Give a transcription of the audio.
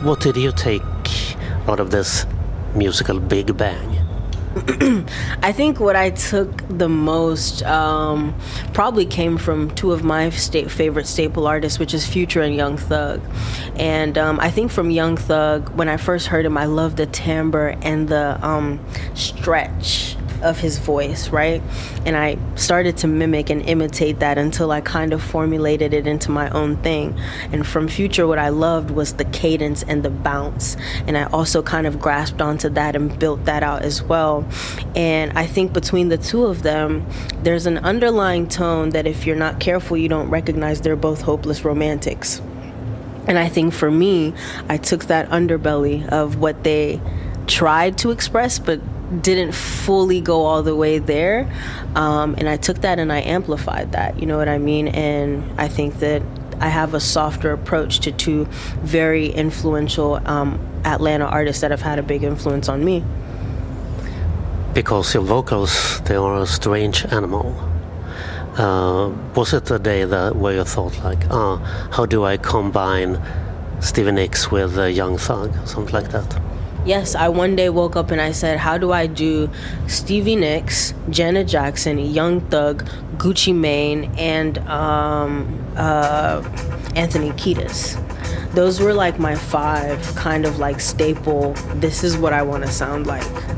what did you take out of this musical Big Bang? I think what I took the most probably came from two of my favorite staple artists, which is Future and Young Thug. And I think from Young Thug, when I first heard him, I loved the timbre and the stretch of his voice, right? And I started to mimic and imitate that until I kind of formulated it into my own thing. And from Future, what I loved was the cadence and the bounce. And I also kind of grasped onto that and built that out as well. And I think between the two of them, there's an underlying tone that if you're not careful, you don't recognize they're both hopeless romantics. And I think for me, I took that underbelly of what they tried to express, but didn't fully go all the way there, and I took that and I amplified that, you know what I mean? And I think that I have a softer approach to two very influential Atlanta artists that have had a big influence on me. Because your vocals, they are a strange animal. Was it a day where you thought like, how do I combine Stevie Nicks with Young Thug, something like that? Yes, I one day woke up and I said, how do I do Stevie Nicks, Janet Jackson, Young Thug, Gucci Mane, and Anthony Kiedis? Those were like my five kind of like staple, this is what I want to sound like.